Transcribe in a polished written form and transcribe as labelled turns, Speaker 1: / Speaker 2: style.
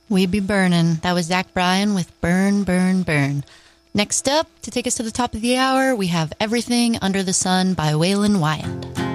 Speaker 1: We Be Burnin'. That was Zach Bryan with Burn, Burn, Burn. Next up, to take us to the top of the hour, we have Everything Under the Sun by Waylon Wyatt.